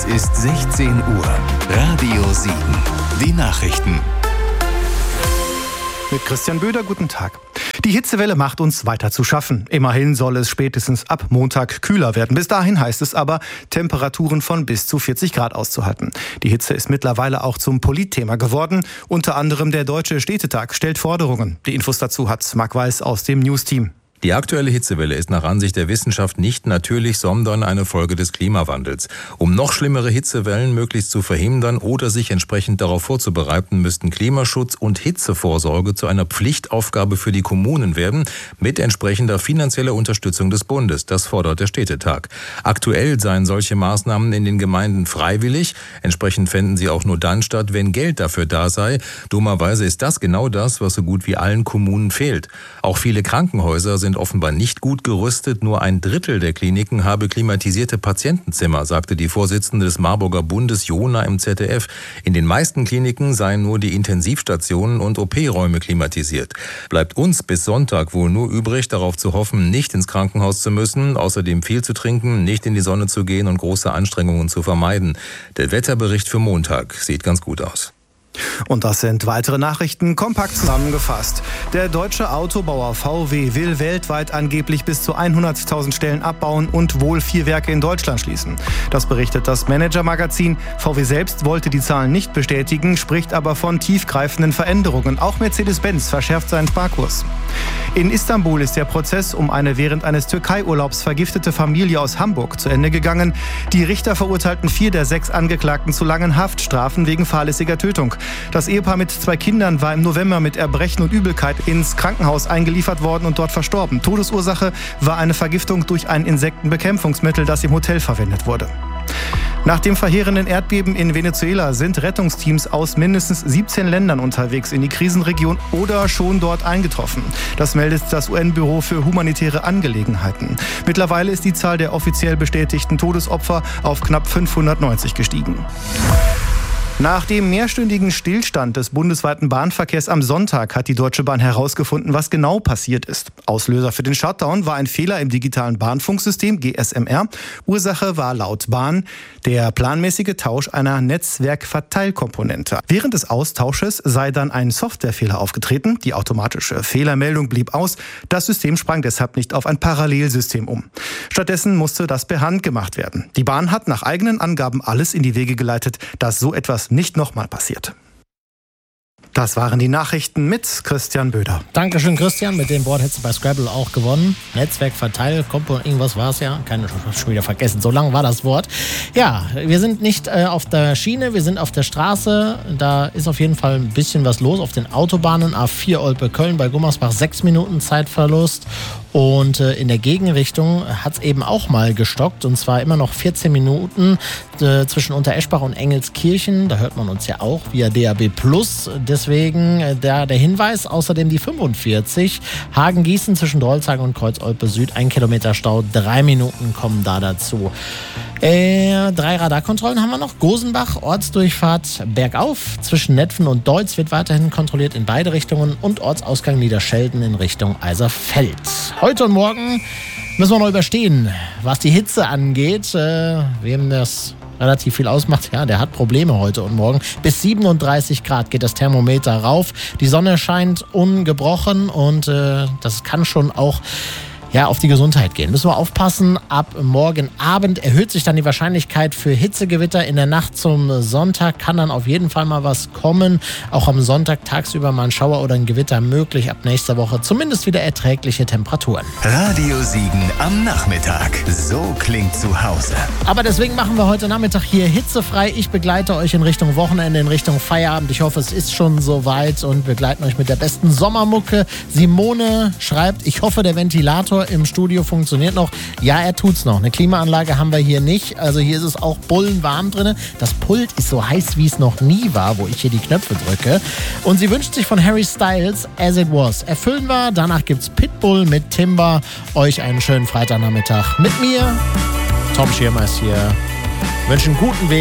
Es ist 16 Uhr. Radio 7. Die Nachrichten. Mit Christian Böder, guten Tag. Die Hitzewelle macht uns weiter zu schaffen. Immerhin soll es spätestens ab Montag kühler werden. Bis dahin heißt es aber, Temperaturen von bis zu 40 Grad auszuhalten. Die Hitze ist mittlerweile auch zum Politthema geworden. Unter anderem der Deutsche Städtetag stellt Forderungen. Die Infos dazu hat Marc Weiß aus dem News-Team. Die aktuelle Hitzewelle ist nach Ansicht der Wissenschaft nicht natürlich, sondern eine Folge des Klimawandels. Um noch schlimmere Hitzewellen möglichst zu verhindern oder sich entsprechend darauf vorzubereiten, müssten Klimaschutz und Hitzevorsorge zu einer Pflichtaufgabe für die Kommunen werden, mit entsprechender finanzieller Unterstützung des Bundes. Das fordert der Städtetag. Aktuell seien solche Maßnahmen in den Gemeinden freiwillig. Entsprechend fänden sie auch nur dann statt, wenn Geld dafür da sei. Dummerweise ist das genau das, was so gut wie allen Kommunen fehlt. Auch viele Krankenhäuser sind offenbar nicht gut gerüstet. Nur ein Drittel der Kliniken habe klimatisierte Patientenzimmer, sagte die Vorsitzende des Marburger Bundes Jona im ZDF. In den meisten Kliniken seien nur die Intensivstationen und OP-Räume klimatisiert. Bleibt uns bis Sonntag wohl nur übrig, darauf zu hoffen, nicht ins Krankenhaus zu müssen, außerdem viel zu trinken, nicht in die Sonne zu gehen und große Anstrengungen zu vermeiden. Der Wetterbericht für Montag sieht ganz gut aus. Und das sind weitere Nachrichten, kompakt zusammengefasst. Der deutsche Autobauer VW will weltweit angeblich bis zu 100.000 Stellen abbauen und wohl 4 Werke in Deutschland schließen. Das berichtet das Manager-Magazin. VW selbst wollte die Zahlen nicht bestätigen, spricht aber von tiefgreifenden Veränderungen. Auch Mercedes-Benz verschärft seinen Sparkurs. In Istanbul ist der Prozess um eine während eines Türkei-Urlaubs vergiftete Familie aus Hamburg zu Ende gegangen. Die Richter verurteilten 4 der 6 Angeklagten zu langen Haftstrafen wegen fahrlässiger Tötung. Das Ehepaar mit 2 Kindern war im November mit Erbrechen und Übelkeit ins Krankenhaus eingeliefert worden und dort verstorben. Todesursache war eine Vergiftung durch ein Insektenbekämpfungsmittel, das im Hotel verwendet wurde. Nach dem verheerenden Erdbeben in Venezuela sind Rettungsteams aus mindestens 17 Ländern unterwegs in die Krisenregion oder schon dort eingetroffen. Das meldet das UN-Büro für humanitäre Angelegenheiten. Mittlerweile ist die Zahl der offiziell bestätigten Todesopfer auf knapp 590 gestiegen. Nach dem mehrstündigen Stillstand des bundesweiten Bahnverkehrs am Sonntag hat die Deutsche Bahn herausgefunden, was genau passiert ist. Auslöser für den Shutdown war ein Fehler im digitalen Bahnfunksystem GSMR. Ursache war laut Bahn der planmäßige Tausch einer Netzwerkverteilkomponente. Während des Austausches sei dann ein Softwarefehler aufgetreten. Die automatische Fehlermeldung blieb aus. Das System sprang deshalb nicht auf ein Parallelsystem um. Stattdessen musste das per Hand gemacht werden. Die Bahn hat nach eigenen Angaben alles in die Wege geleitet, dass so etwas nicht nochmal passiert. Das waren die Nachrichten mit Christian Böder. Dankeschön, Christian. Mit dem Wort hättest du bei Scrabble auch gewonnen. Netzwerk, Verteil, Komponent, irgendwas war es ja. Keine, schon wieder vergessen. So lang war das Wort. Ja, wir sind nicht auf der Schiene, wir sind auf der Straße. Da ist auf jeden Fall ein bisschen was los auf den Autobahnen. A4 Olpe-Köln bei Gummersbach 6 Minuten Zeitverlust. Und in der Gegenrichtung hat es eben auch mal gestockt. Und zwar immer noch 14 Minuten zwischen Untereschbach und Engelskirchen. Da hört man uns ja auch via DAB+. Deswegen der Hinweis. Außerdem die 45. Hagen-Gießen zwischen Drolshagen und Kreuz-Olpe Süd. 1 Kilometer Stau. 3 Minuten kommen da dazu. 3 Radarkontrollen haben wir noch. Gosenbach, Ortsdurchfahrt bergauf. Zwischen Netphen und Deutz wird weiterhin kontrolliert in beide Richtungen. Und Ortsausgang Niederschelden in Richtung Eiserfeld. Heute und morgen müssen wir noch überstehen, was die Hitze angeht. Wem das relativ viel ausmacht, ja, der hat Probleme heute und morgen. Bis 37 Grad geht das Thermometer rauf. Die Sonne scheint ungebrochen und das kann schon auch auf die Gesundheit gehen. Müssen wir aufpassen. Ab morgen Abend erhöht sich dann die Wahrscheinlichkeit für Hitzegewitter. In der Nacht zum Sonntag kann dann auf jeden Fall mal was kommen. Auch am Sonntag tagsüber mal ein Schauer oder ein Gewitter möglich. Ab nächster Woche zumindest wieder erträgliche Temperaturen. Radio Siegen am Nachmittag. So klingt zu Hause. Aber deswegen machen wir heute Nachmittag hier hitzefrei. Ich begleite euch in Richtung Wochenende, in Richtung Feierabend. Ich hoffe, es ist schon soweit und begleiten euch mit der besten Sommermucke. Simone schreibt, ich hoffe, der Ventilator im Studio funktioniert noch. Ja, er tut's noch. Eine Klimaanlage haben wir hier nicht. Also hier ist es auch bullenwarm drin. Das Pult ist so heiß, wie es noch nie war, wo ich hier die Knöpfe drücke. Und sie wünscht sich von Harry Styles As It Was. Erfüllen wir. Danach gibt's Pitbull mit Timber. Euch einen schönen Freitagnachmittag mit mir. Tom Schirmer ist hier. Wünschen einen guten Weg.